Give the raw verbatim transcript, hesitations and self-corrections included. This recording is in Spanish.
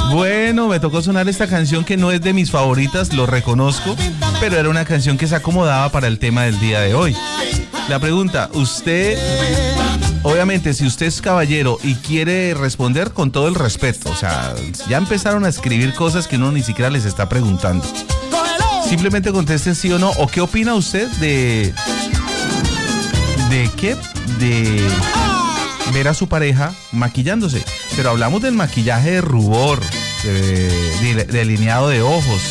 Bueno, me tocó sonar esta canción que no es de mis favoritas, lo reconozco, pero era una canción que se acomodaba para el tema del día de hoy. La pregunta, usted, obviamente, si usted es caballero y quiere responder con todo el respeto, o sea, ya empezaron a escribir cosas que uno ni siquiera les está preguntando. Simplemente contesten sí o no, o qué opina usted de... ¿De qué? De ver a su pareja maquillándose. Pero hablamos del maquillaje de rubor, de, de delineado de ojos,